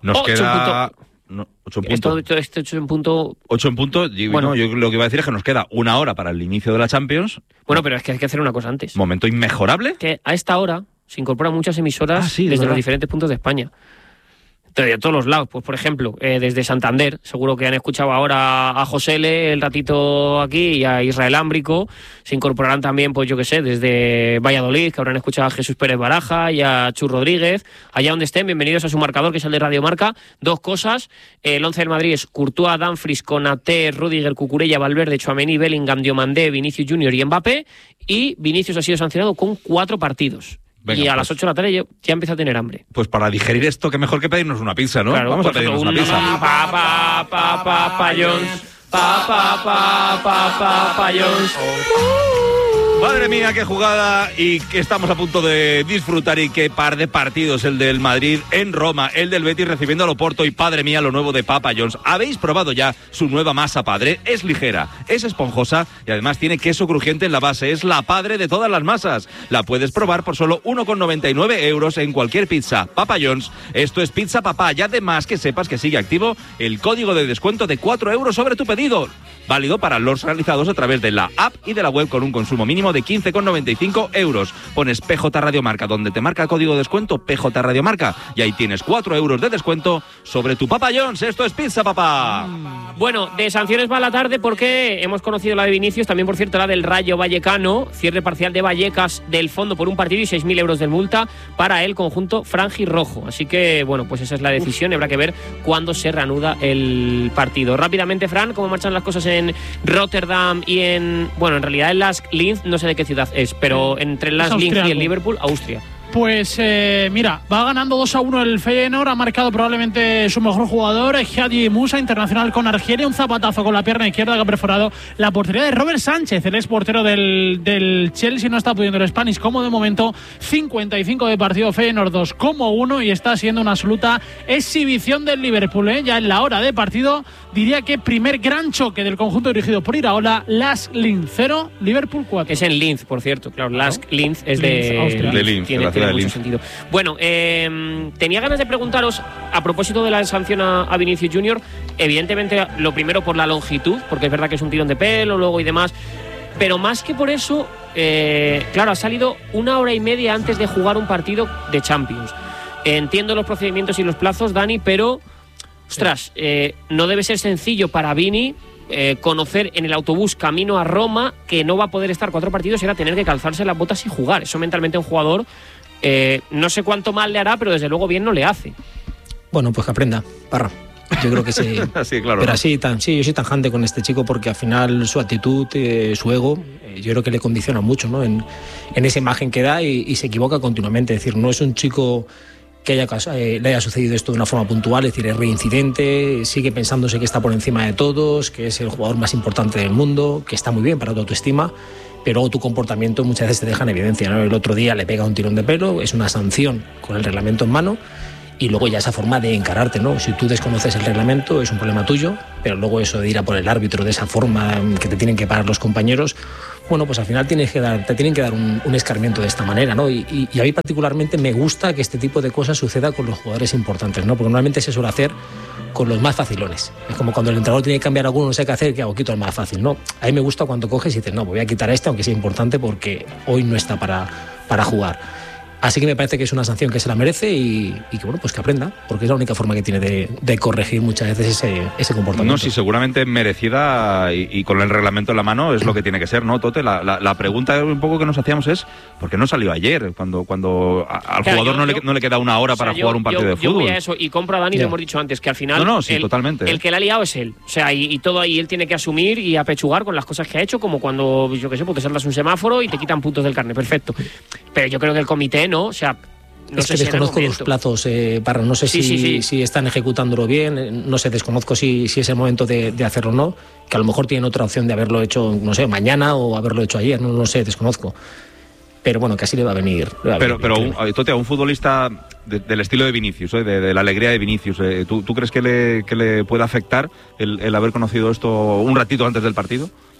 Nos queda... 8 en punto. Esto 8 en punto. 8 en punto. Bueno, yo lo que iba a decir es que nos queda 1 hora para el inicio de la Champions. Bueno, pero es que hay que hacer una cosa antes. Momento inmejorable. Que a esta hora se incorporan muchas emisoras desde los diferentes puntos de España. De todos los lados, pues por ejemplo, desde Santander, seguro que han escuchado ahora a José L. el ratito aquí y a Israel Ámbrico. Se incorporarán también, pues yo qué sé, desde Valladolid, que habrán escuchado a Jesús Pérez Baraja y a Chus Rodríguez. Allá donde estén, bienvenidos a su marcador, que es el de Radio Marca. 2 cosas, el 11 del Madrid es Courtois, Dumfries, Konaté, Rüdiger, Cucurella, Valverde, Tchouaméni, Bellingham, Diomandé, Vinicius Junior y Mbappé. Y Vinicius ha sido sancionado con 4 partidos. Venga, y a las 8 de la tarde ya empieza a tener hambre. Pues para digerir esto, qué mejor que pedirnos una pizza, ¿no? Claro, vamos a pedirnos una pizza. Jones. Madre mía, qué jugada, y que estamos a punto de disfrutar, y qué par de partidos el del Madrid en Roma, el del Betis recibiendo al Oporto, y padre mía, lo nuevo de Papa John's. ¿Habéis probado ya su nueva masa padre? Es ligera, es esponjosa y además tiene queso crujiente en la base. Es la padre de todas las masas. La puedes probar por solo 1,99 € en cualquier pizza. Papa John's, esto es Pizza Papá, y además que sepas que sigue activo el código de descuento de 4 € sobre tu pedido. Válido para los realizados a través de la app y de la web con un consumo mínimo de 15,95 €. Pones PJ Radio Marca donde te marca el código de descuento PJ Radio Marca y ahí tienes 4 € de descuento sobre tu Papa John's. Esto es Pizza Papá. Bueno, de sanciones va la tarde porque hemos conocido la de Vinicius, también por cierto la del Rayo Vallecano, cierre parcial de Vallecas del fondo por un partido y 6.000 € de multa para el conjunto franjirrojo. Así que bueno, pues esa es la decisión y habrá que ver cuándo se reanuda el partido. Rápidamente, Fran, ¿cómo marchan las cosas en Rotterdam y en realidad en Lask Linz, no sé de qué ciudad es, pero entre Lask Linz y el Liverpool, Austria? Pues mira, va ganando 2-1 el Feyenoord, ha marcado probablemente su mejor jugador, Hadji Musa, internacional con Argelia, un zapatazo con la pierna izquierda que ha perforado la portería de Robert Sánchez, el ex portero del Chelsea. No está pudiendo el Spanish como de momento, 55 de partido, Feyenoord 2-1, y está siendo una absoluta exhibición del Liverpool, ya en la hora de partido. Diría que primer gran choque del conjunto dirigido por Iraola, Lask Linz 0, Liverpool 4. Es en Linz, por cierto, claro, Lask Linz es de Austria. De Linz, tiene mucho sentido. Bueno, tenía ganas de preguntaros, a propósito de la sanción a Vinicius Junior, evidentemente lo primero por la longitud, porque es verdad que es un tirón de pelo luego y demás, pero más que por eso, claro, ha salido 1 hora y media antes de jugar un partido de Champions. Entiendo los procedimientos y los plazos, Dani, pero ostras, no debe ser sencillo para Vini conocer en el autobús camino a Roma que no va a poder estar 4 partidos y era tener que calzarse las botas y jugar. Eso mentalmente a un jugador no sé cuánto mal le hará, pero desde luego bien no le hace. Bueno, pues que aprenda, Parra. Yo creo que sí. Sí, claro. Pero ¿no? sí, yo soy tajante con este chico porque al final su actitud, su ego, yo creo que le condiciona mucho, ¿no? En esa imagen que da y se equivoca continuamente. Es decir, no es un chico que le haya sucedido esto de una forma puntual, es decir, es reincidente, sigue pensándose que está por encima de todos, que es el jugador más importante del mundo, que está muy bien para tu autoestima, pero luego tu comportamiento muchas veces te deja en evidencia, ¿no? El otro día le pega un tirón de pelo, es una sanción con el reglamento en mano, y luego ya esa forma de encararte, ¿no? Si tú desconoces el reglamento es un problema tuyo, pero luego eso de ir a por el árbitro de esa forma que te tienen que parar los compañeros, bueno, pues al final te tienen que dar un escarmiento de esta manera, ¿no? Y a mí particularmente me gusta que este tipo de cosas suceda con los jugadores importantes, ¿no? Porque normalmente se suele hacer con los más facilones. Es como cuando el entrenador tiene que cambiar alguno, no sé qué hacer, que hago, quito el más fácil, ¿no? A mí me gusta cuando coges y dices, no, voy a quitar este aunque sea importante porque hoy no está para jugar. Así que me parece que es una sanción que se la merece y que, bueno, pues que aprenda, porque es la única forma que tiene de corregir muchas veces ese comportamiento. No, sí, seguramente merecida y con el reglamento en la mano es lo que tiene que ser, ¿no, Tote? La pregunta un poco que nos hacíamos es ¿por qué no salió ayer? Cuando al jugador no le queda 1 hora para jugar un partido de fútbol. Yo voy a eso y compro a Dani, lo hemos dicho antes, que al final totalmente. El que la ha liado es él. O sea, y todo ahí él tiene que asumir y apechugar con las cosas que ha hecho, como cuando, yo qué sé, pues te saltas un semáforo y te quitan puntos del carnet, perfecto. Pero yo creo que el comité no, o sea, no es sé que si desconozco los plazos, Parra, no sé si están ejecutándolo bien, no sé, desconozco si es el momento de hacerlo o no, que a lo mejor tienen otra opción de haberlo hecho, no sé, mañana o haberlo hecho ayer, no lo sé, desconozco. Pero bueno, que así le va a venir. Pero Tote, a un futbolista del estilo de Vinicius, de la alegría de Vinicius, ¿tú crees que le puede afectar el haber conocido esto un ratito antes del partido?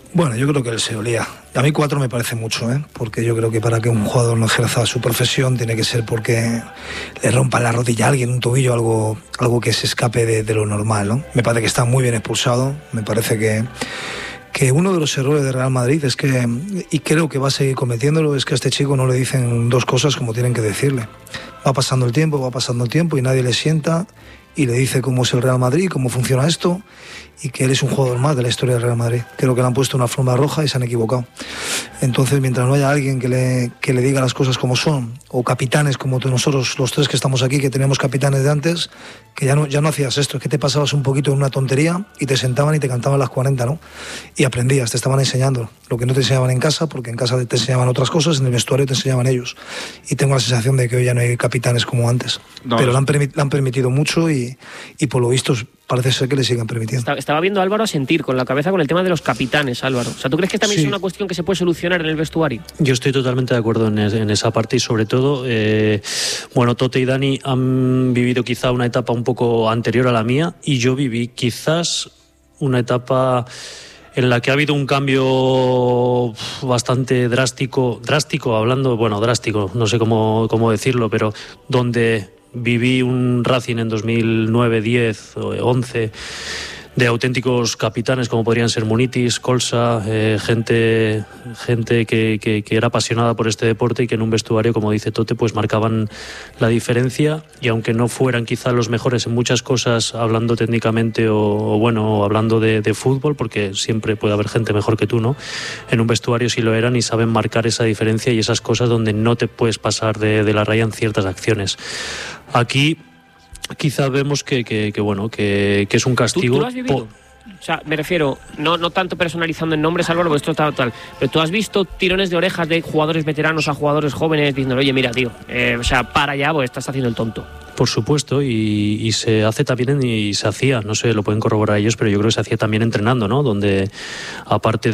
Bueno, yo creo que él se olía. A mí 4 me parece mucho, porque yo creo que para que un jugador no ejerza su profesión tiene que ser porque le rompa la rodilla a alguien, un tobillo, algo que se escape de lo normal, ¿no? Me parece que está muy bien expulsado. Me parece que uno de los errores de Real Madrid es que, y creo que va a seguir cometiéndolo, es que a este chico no le dicen 2 cosas como tienen que decirle. Va pasando el tiempo y nadie le sienta y le dice cómo es el Real Madrid, cómo funciona esto, y que él es un jugador más de la historia del Real Madrid. Creo que le han puesto una alfombra roja y se han equivocado. Entonces, mientras no haya alguien que le diga las cosas como son, o capitanes como nosotros, los 3 que estamos aquí, que teníamos capitanes de antes, que ya no hacías esto, es que te pasabas un poquito en una tontería y te sentaban y te cantaban las 40, ¿no? Y aprendías, te estaban enseñando lo que no te enseñaban en casa, porque en casa te enseñaban otras cosas, en el vestuario te enseñaban ellos. Y tengo la sensación de que hoy ya no hay capitanes como antes. No, pero le han permitido mucho y por lo visto parece ser que le sigan permitiendo. Estaba viendo a Álvaro asentir con la cabeza con el tema de los capitanes, Álvaro. O sea, ¿tú crees que también es una cuestión que se puede solucionar en el vestuario? Yo estoy totalmente de acuerdo en esa parte y sobre todo, Tote y Dani han vivido quizá una etapa un poco anterior a la mía y yo viví quizás una etapa en la que ha habido un cambio bastante drástico, no sé cómo decirlo, pero donde viví un Racing en 2009, 10 o 11 de auténticos capitanes como podrían ser Munitis, Colsa, gente que era apasionada por este deporte y que en un vestuario, como dice Tote, pues marcaban la diferencia, y aunque no fueran quizá los mejores en muchas cosas hablando técnicamente o hablando de fútbol, porque siempre puede haber gente mejor que tú, ¿no? En un vestuario sí lo eran y saben marcar esa diferencia y esas cosas donde no te puedes pasar de la raya en ciertas acciones. Aquí quizá vemos que es un castigo. ¿Tú lo has vivido? O sea, me refiero, no tanto personalizando en nombres, Álvaro, porque esto está total, pero tú has visto tirones de orejas de jugadores veteranos a jugadores jóvenes diciendo, oye, mira, tío, para ya, pues estás haciendo el tonto. Por supuesto, y se hace también y se hacía, no sé, lo pueden corroborar ellos, pero yo creo que se hacía también entrenando, ¿no? Donde aparte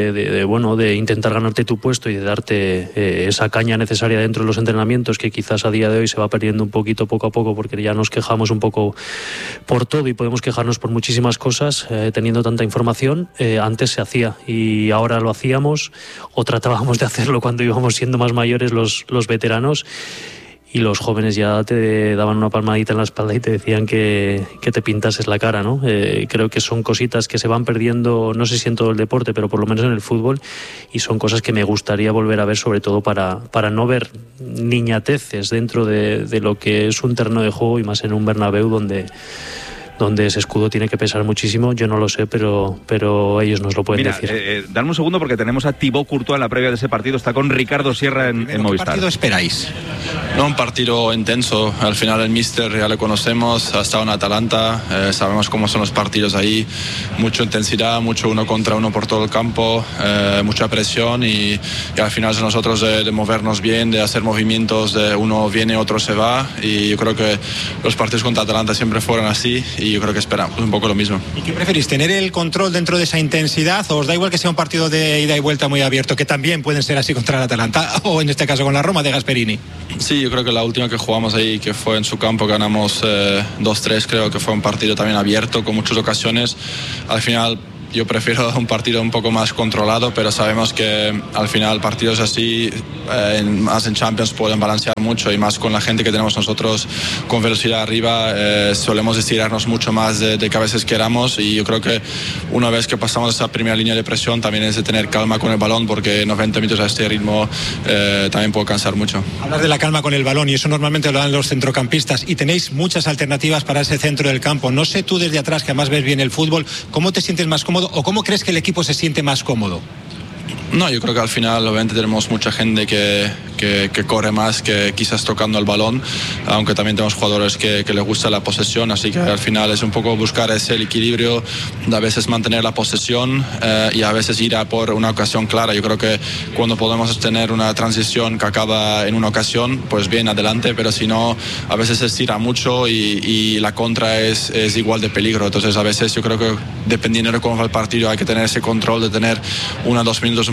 de intentar ganarte tu puesto y de darte esa caña necesaria dentro de los entrenamientos, que quizás a día de hoy se va perdiendo un poquito poco a poco, porque ya nos quejamos un poco por todo y podemos quejarnos por muchísimas cosas teniendo tanta información. Antes se hacía y ahora lo hacíamos o tratábamos de hacerlo cuando íbamos siendo más mayores los veteranos. Y los jóvenes ya te daban una palmadita en la espalda y te decían que te pintases la cara, ¿no? Creo que son cositas que se van perdiendo, no sé si en todo el deporte, pero por lo menos en el fútbol, y son cosas que me gustaría volver a ver, sobre todo para no ver niñateces dentro de lo que es un terreno de juego, y más en un Bernabéu donde ese escudo tiene que pesar muchísimo. Yo no lo sé, pero ellos nos lo pueden decir. Dame un segundo, porque tenemos a Thibaut Courtois en la previa de ese partido. Está con Ricardo Sierra en Movistar. ¿Qué partido esperáis? No, un partido intenso. Al final el míster ya le conocemos, ha estado en Atalanta, sabemos cómo son los partidos ahí, mucha intensidad, mucho uno contra uno por todo el campo, mucha presión y al final es nosotros de movernos bien, de hacer movimientos, de uno viene, otro se va, y yo creo que los partidos contra Atalanta siempre fueron así y yo creo que esperamos un poco lo mismo. ¿Y qué preferís, tener el control dentro de esa intensidad o os da igual que sea un partido de ida y vuelta muy abierto, que también pueden ser así contra el Atalanta o en este caso con la Roma de Gasperini? Sí, yo creo que la última que jugamos ahí, que fue en su campo, ganamos 2-3, creo que fue un partido también abierto con muchas ocasiones. Al final yo prefiero un partido un poco más controlado, pero sabemos que al final partidos así, más en Champions, pueden balancear mucho, y más con la gente que tenemos nosotros con velocidad arriba, solemos estirarnos mucho más de que a veces queramos, y yo creo que una vez que pasamos esa primera línea de presión también es de tener calma con el balón, porque 90 minutos a este ritmo también puede cansar mucho. Hablas de la calma con el balón y eso normalmente lo dan los centrocampistas, y tenéis muchas alternativas para ese centro del campo. No sé tú desde atrás, que además ves bien el fútbol, ¿cómo te sientes más cómodo o cómo crees que el equipo se siente más cómodo? No, yo creo que al final obviamente tenemos mucha gente que corre más que quizás tocando el balón, aunque también tenemos jugadores que les gusta la posesión, así que al final es un poco buscar ese equilibrio de a veces mantener la posesión y a veces ir a por una ocasión clara. Yo creo que cuando podemos tener una transición que acaba en una ocasión, pues bien, adelante, pero si no, a veces se estira mucho y la contra es igual de peligro. Entonces a veces yo creo que dependiendo de cómo va el partido hay que tener ese control de tener 1 o 2 minutos un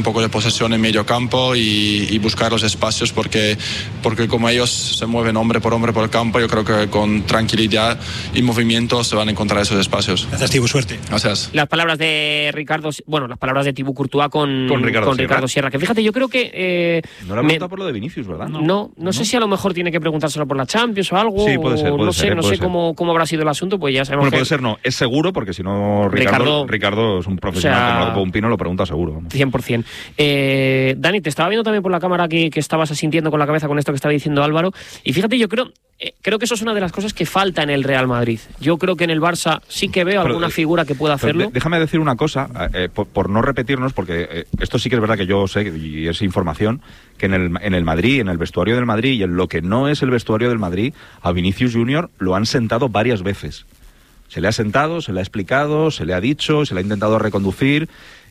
un poco de posesión en medio campo y buscar los espacios porque como ellos se mueven hombre por el campo, yo creo que con tranquilidad y movimiento se van a encontrar esos espacios. Gracias, Thibaut, suerte. Gracias. Las palabras de las palabras de Thibaut Courtois con Ricardo Sierra, que fíjate, yo creo que no le ha preguntado por lo de Vinicius, ¿verdad? No sé si a lo mejor tiene que preguntárselo por la Champions o algo. Sí, puede ser, no sé cómo habrá sido el asunto, pues ya sabemos. Bueno, puede ser, no, es seguro, porque si no Ricardo es un profesional, como un pino, lo pregunta seguro. Vamos. 100%. Dani, te estaba viendo también por la cámara que estabas asintiendo con la cabeza con esto que estaba diciendo Álvaro, y fíjate, yo creo que eso es una de las cosas que falta en el Real Madrid. Yo creo que en el Barça sí que veo alguna figura que pueda hacerlo. Déjame decir una cosa, por no repetirnos, porque esto sí que es verdad que yo sé, y es información, que en el Madrid, en el vestuario del Madrid y en lo que no es el vestuario del Madrid, a Vinicius Junior lo han sentado varias veces. Se le ha sentado, se le ha explicado, se le ha dicho, se le ha intentado reconducir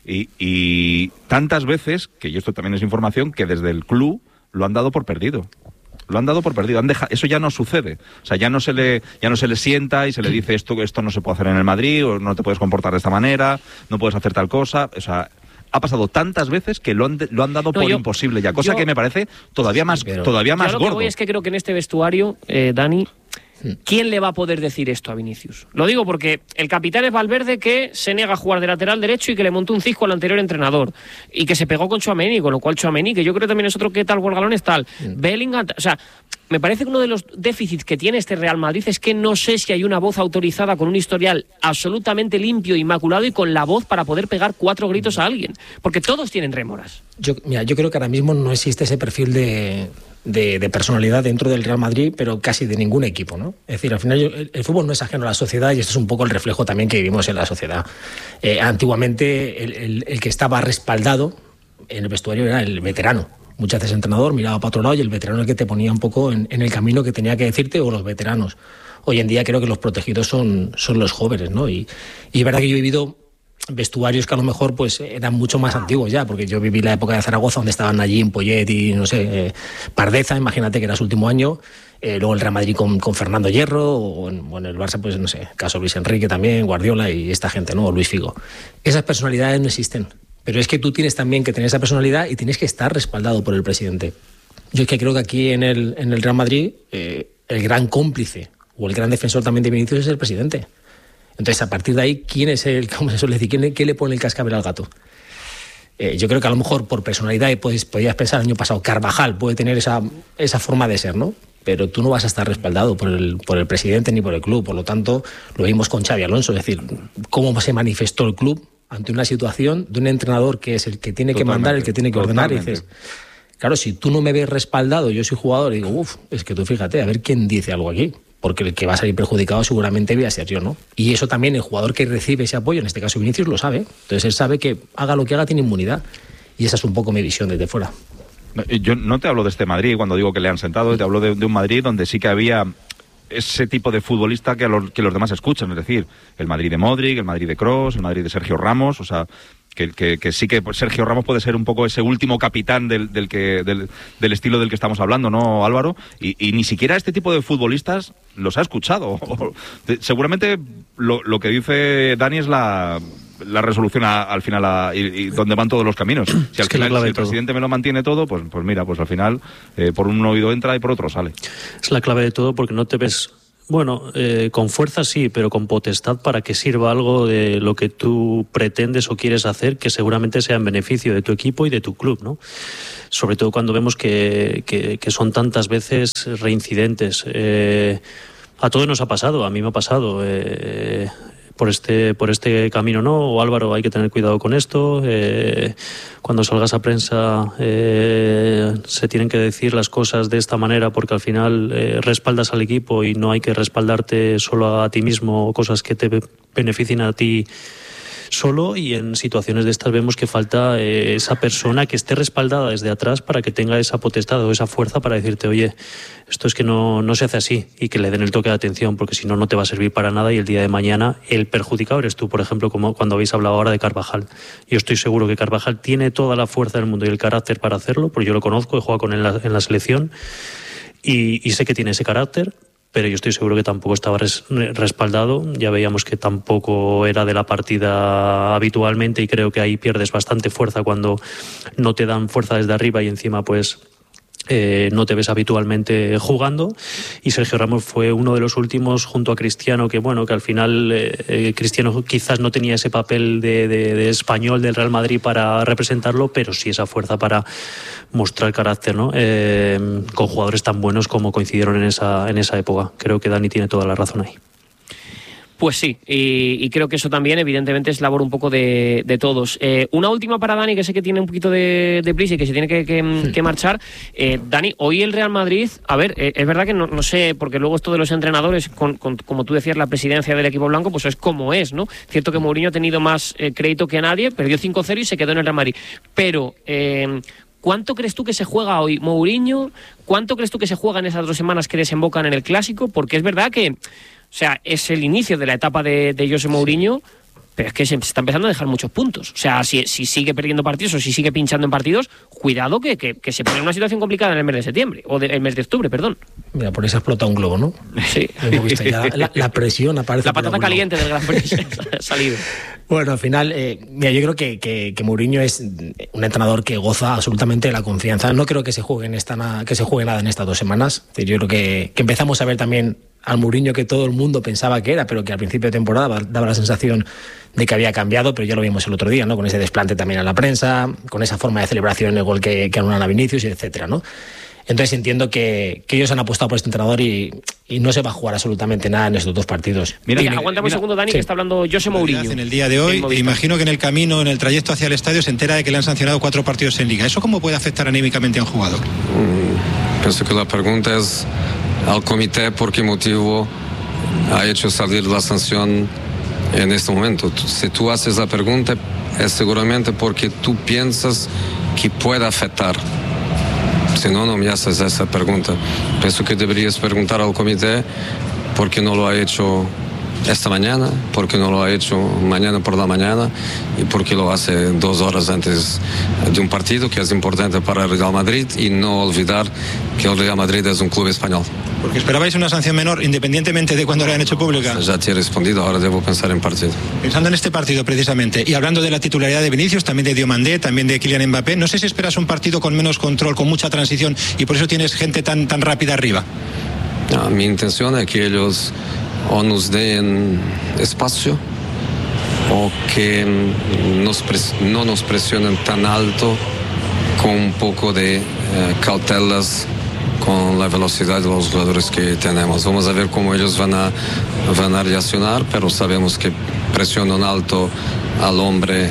y tantas veces, que y esto también es información, que desde el club lo han dado por perdido. Lo han dado por perdido. Eso ya no sucede. O sea, ya no se le sienta y se le dice esto no se puede hacer en el Madrid, o no te puedes comportar de esta manera, no puedes hacer tal cosa. O sea, ha pasado tantas veces que lo han dado por imposible ya. Cosa que me parece todavía más gordo. Lo que voy es que creo que en este vestuario, Dani, ¿quién le va a poder decir esto a Vinicius? Lo digo porque el capitán es Valverde, que se niega a jugar de lateral derecho y que le montó un cisco al anterior entrenador y que se pegó con Tchouaméni, con lo cual Tchouaméni, que yo creo también es otro que tal galones tal. Bellingham, o sea, me parece que uno de los déficits que tiene este Real Madrid es que no sé si hay una voz autorizada con un historial absolutamente limpio, inmaculado y con la voz para poder pegar 4 gritos a alguien, porque todos tienen rémoras. Yo creo que ahora mismo no existe ese perfil de personalidad dentro del Real Madrid, pero casi de ningún equipo, ¿no? Es decir, al final el fútbol no es ajeno a la sociedad y esto es un poco el reflejo también que vivimos en la sociedad. Antiguamente el que estaba respaldado en el vestuario era el veterano. Muchas veces el entrenador miraba para otro lado y el veterano el que te ponía un poco en el camino que tenía que decirte, o los veteranos. Hoy en día creo que los protegidos son los jóvenes, ¿no? Y es verdad que yo he vivido vestuarios que a lo mejor pues eran mucho más antiguos ya, porque yo viví la época de Zaragoza donde estaban allí en Poyet y no sé, Pardeza, imagínate que era su último año, luego el Real Madrid con Fernando Hierro, o en el Barça pues no sé, caso Luis Enrique también, Guardiola y esta gente, ¿no? O Luis Figo. Esas personalidades no existen, pero es que tú tienes también que tener esa personalidad y tienes que estar respaldado por el presidente. Yo es que creo que aquí en el Real Madrid el gran cómplice o el gran defensor también de Vinicius es el presidente. Entonces, a partir de ahí, ¿quién es cómo se suele decir, quién le pone el cascabel al gato? Yo creo que a lo mejor por personalidad, y podías pensar el año pasado, Carvajal puede tener esa forma de ser, ¿no? Pero tú no vas a estar respaldado por el presidente ni por el club. Por lo tanto, lo vimos con Xabi Alonso, es decir, cómo se manifestó el club ante una situación de un entrenador que es el que tiene que mandar, el que tiene que ordenar, y dices, claro, si tú no me ves respaldado, yo soy jugador, y digo, es que tú fíjate, a ver quién dice algo aquí. Porque el que va a salir perjudicado seguramente voy a ser yo, ¿no? Y eso también el jugador que recibe ese apoyo, en este caso Vinicius, lo sabe. Entonces él sabe que haga lo que haga, tiene inmunidad. Y esa es un poco mi visión desde fuera. Yo no te hablo de este Madrid cuando digo que le han sentado, te hablo de un Madrid donde sí que había ese tipo de futbolista que los demás escuchan, es decir, el Madrid de Modric, el Madrid de Kroos, el Madrid de Sergio Ramos, o sea, que sí que Sergio Ramos puede ser un poco ese último capitán del estilo del que estamos hablando, ¿no, Álvaro? Y ni siquiera este tipo de futbolistas los ha escuchado. Seguramente lo que dice Dani es la resolución al final y donde van todos los caminos. Si al final si el presidente me lo mantiene todo, pues mira, pues al final por un oído entra y por otro sale. Es la clave de todo, porque no te ves... Bueno, con fuerza sí, pero con potestad para que sirva algo de lo que tú pretendes o quieres hacer, que seguramente sea en beneficio de tu equipo y de tu club, ¿no? Sobre todo cuando vemos que son tantas veces reincidentes. A todos nos ha pasado, a mí me ha pasado. Por este camino, ¿no? O Álvaro, hay que tener cuidado con esto. Cuando salgas a prensa se tienen que decir las cosas de esta manera, porque al final respaldas al equipo y no hay que respaldarte solo a ti mismo o cosas que te beneficien a ti solo, y en situaciones de estas vemos que falta esa persona que esté respaldada desde atrás para que tenga esa potestad o esa fuerza para decirte, oye, esto es que no se hace así, y que le den el toque de atención, porque si no, no te va a servir para nada y el día de mañana el perjudicado eres tú. Por ejemplo, como cuando habéis hablado ahora de Carvajal. Yo estoy seguro que Carvajal tiene toda la fuerza del mundo y el carácter para hacerlo, porque yo lo conozco, he jugado con él en la selección y sé que tiene ese carácter. pero yo estoy seguro que tampoco estaba respaldado. Ya veíamos que tampoco era de la partida habitualmente, y creo que ahí pierdes bastante fuerza cuando no te dan fuerza desde arriba y encima pues no te ves habitualmente jugando. Y Sergio Ramos fue uno de los últimos, junto a Cristiano, que bueno, que al final Cristiano quizás no tenía ese papel de español del Real Madrid para representarlo, pero sí esa fuerza para mostrar carácter, ¿no? Con jugadores tan buenos como coincidieron en esa época. Creo que Dani tiene toda la razón ahí. Pues sí, y creo que eso también evidentemente es labor un poco de todos. Una última para Dani, que sé que tiene un poquito de prisa y que se tiene que marchar. Dani, hoy el Real Madrid, a ver, es verdad que no sé, porque luego esto de los entrenadores, como tú decías, la presidencia del equipo blanco, pues es como es, ¿no? Cierto que Mourinho ha tenido más crédito que nadie, perdió 5-0 y se quedó en el Real Madrid. Pero ¿cuánto crees tú que se juega hoy Mourinho? ¿Cuánto crees tú que se juega en esas 2 semanas que desembocan en el Clásico? Porque es verdad que, o sea, es el inicio de la etapa de José Mourinho, pero es que se está empezando a dejar muchos puntos. O sea, si sigue perdiendo partidos o si sigue pinchando en partidos, cuidado que se pone en una situación complicada en el mes de septiembre, o el mes de octubre, perdón. Mira, por eso explota un globo, ¿no? Sí. Hemos visto ya la presión aparece. La patata caliente del Gran Prix ha salido. Bueno, al final, mira, yo creo que Mourinho es un entrenador que goza absolutamente de la confianza. No creo que se juegue nada en estas 2 semanas. Yo creo que empezamos a ver también al Mourinho que todo el mundo pensaba que era, pero que al principio de temporada daba la sensación de que había cambiado, pero ya lo vimos el otro día, ¿no? Con ese desplante también a la prensa, con esa forma de celebración en el gol que anulan a Vinicius, etcétera, ¿no? Entonces entiendo que ellos han apostado por este entrenador y no se va a jugar absolutamente nada en estos 2 partidos. Aguántame un segundo, Dani, sí, que está hablando José Mourinho. En el día de hoy, imagino que en el camino, en el trayecto hacia el estadio, se entera de que le han sancionado 4 partidos en Liga. ¿Eso cómo puede afectar anímicamente a un jugador? Pienso que la pregunta es al comité por qué motivo ha hecho salir la sanción en este momento. Si tú haces la pregunta, es seguramente porque tú piensas que puede afectar. Si no, no me haces esa pregunta. Pienso que deberías preguntar al comité por qué no lo ha hecho esta mañana, por qué no lo ha hecho mañana por la mañana y por qué lo hace 2 horas antes de un partido que es importante para el Real Madrid, y no olvidar que el Real Madrid es un club español. Porque esperabais una sanción menor independientemente de cuándo la han hecho pública. Ya te he respondido, ahora debo pensar en partido. Pensando en este partido precisamente, y hablando de la titularidad de Vinicius, también de Diomandé, también de Kylian Mbappé, no sé si esperas un partido con menos control, con mucha transición, y por eso tienes gente tan rápida arriba. No, mi intención es que ellos o nos den espacio o que no nos presionen tan alto, con un poco de cautelas con la velocidad de los jugadores que tenemos. Vamos a ver cómo ellos van a reaccionar, pero sabemos que presionan alto al hombre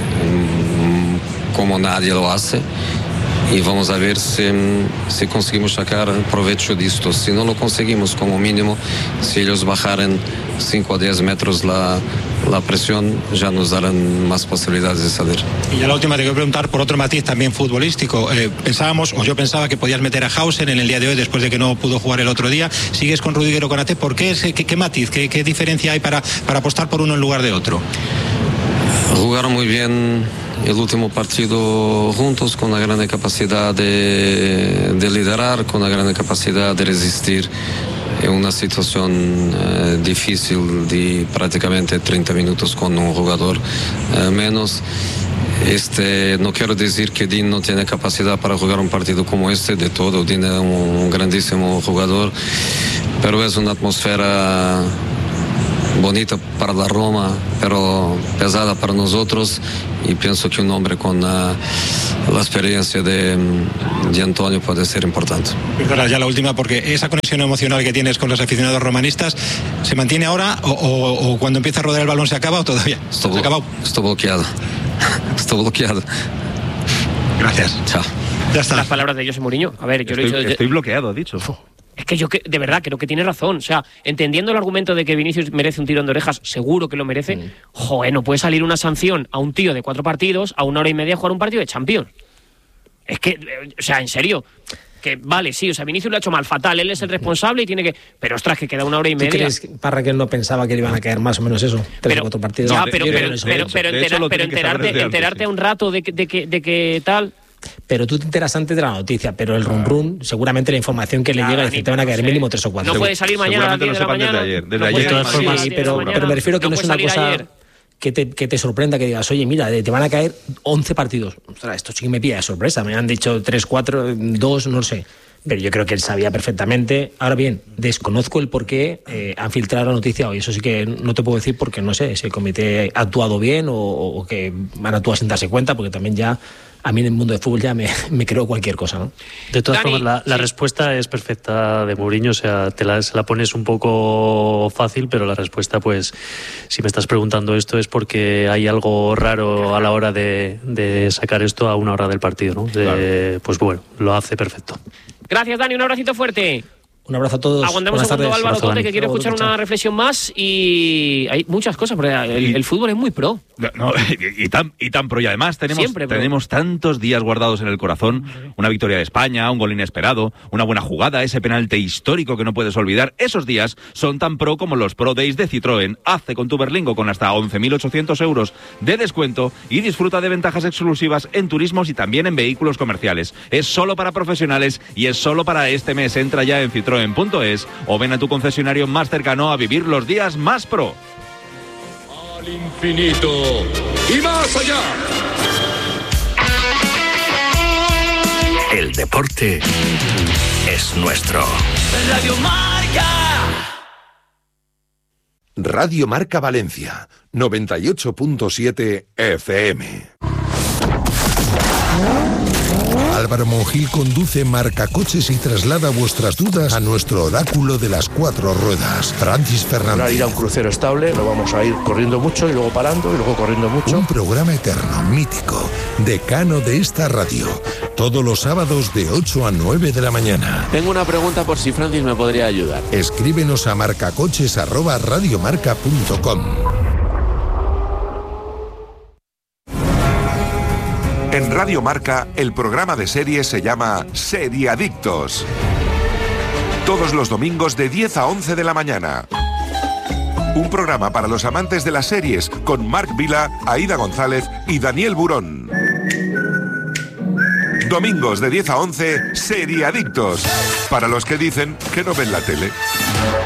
como nadie lo hace. Y vamos a ver si conseguimos sacar provecho de esto. Si no lo conseguimos, como mínimo, si ellos bajaran 5 a 10 metros la presión, ya nos darán más posibilidades de salir. Y ya la última te quiero preguntar por otro matiz también futbolístico. Yo pensaba que podías meter a Hausen en el día de hoy después de que no pudo jugar el otro día. Sigues con Rudiger o Konaté. ¿Por qué? ¿Qué matiz? ¿Qué diferencia hay para apostar por uno en lugar de otro? Jugaron muy bien el último partido juntos, con una gran capacidad de liderar, con una gran capacidad de resistir en una situación difícil de prácticamente 30 minutos con un jugador menos. No quiero decir que Dean no tiene capacidad para jugar un partido como este, de todo. Dean es un grandísimo jugador, pero es una atmósfera bonita para la Roma, pero pesada para nosotros, y pienso que un hombre con la experiencia de Antonio puede ser importante. Perdona, ya la última, porque esa conexión emocional que tienes con los aficionados romanistas, ¿se mantiene ahora o cuando empieza a rodar el balón se acaba o todavía? Estoy bloqueado. Estoy bloqueado. Gracias. Chao. Ya está. Las palabras de José Mourinho. A ver, yo lo he dicho estoy bloqueado, ha dicho. Es que yo de verdad creo que tiene razón. O sea, entendiendo el argumento de que Vinicius merece un tirón de orejas, seguro que lo merece. Joder, no puede salir una sanción a un tío de 4 partidos a 1 hora y media a jugar un partido de Champions. Es que, o sea, en serio, que vale, sí, o sea, Vinicius lo ha hecho mal, fatal, él es el responsable y tiene que... Pero ostras, que queda 1 hora y media. ¿Tú crees que Parra que no pensaba que le iban a caer más o menos eso? 3 o 4 partidos. Ya, pero enterarte un rato de que tal... Pero tú te enteras antes de la noticia, pero el run seguramente la información que le llega es que te van a caer mínimo 3 o 4. No puede salir mañana a las 10 de la mañana. Desde ayer. De todas formas, sí, pero me refiero que no es una cosa que te sorprenda, que digas, oye, mira, te van a caer 11 partidos. Ostras, esto sí que me pilla de sorpresa. Me han dicho 3, 4, 2, no sé. Pero yo creo que él sabía perfectamente. Ahora bien, desconozco el por qué han filtrado la noticia hoy. Eso sí que no te puedo decir porque no sé si el comité ha actuado bien o que han actuado sin darse cuenta, porque también ya a mí en el mundo del fútbol ya me creo cualquier cosa, ¿no? De todas formas, la respuesta es perfecta de Mourinho, o sea, se la pones un poco fácil, pero la respuesta, pues, si me estás preguntando esto es porque hay algo raro a la hora de sacar esto a una hora del partido, ¿no? Claro. Pues bueno, lo hace perfecto. Gracias, Dani, un abracito fuerte. Un abrazo a todos. Aguantamos un segundo, Álvaro Tote, que quiere escuchar una reflexión más. Y hay muchas cosas, porque el fútbol es muy pro. No, y tan pro. Y además tenemos tantos días guardados en el corazón. Una victoria de España, un gol inesperado, una buena jugada, ese penalti histórico que no puedes olvidar. Esos días son tan pro como los Pro Days de Citroën. Hazte con tu Berlingo con hasta 11.800 euros de descuento y disfruta de ventajas exclusivas en turismos y también en vehículos comerciales. Es solo para profesionales y es solo para este mes. Entra ya en Citroën.es o ven a tu concesionario más cercano a vivir los días más pro. Al infinito y más allá. El deporte es nuestro. Radio Marca. Radio Marca Valencia, 98.7 FM. Álvaro Monjil conduce Marcacoches y traslada vuestras dudas a nuestro oráculo de las 4 ruedas, Francis Fernández. Para ir a un crucero estable, no vamos a ir corriendo mucho y luego parando y luego corriendo mucho. Un programa eterno, mítico, decano de esta radio, todos los sábados de 8 a 9 de la mañana. Tengo una pregunta por si Francis me podría ayudar. Escríbenos a marcacoches@radiomarca.com. En Radio Marca, el programa de series se llama Seriadictos. Todos los domingos de 10 a 11 de la mañana. Un programa para los amantes de las series con Marc Vila, Aida González y Daniel Burón. Domingos de 10 a 11, Seriadictos. Para los que dicen que no ven la tele.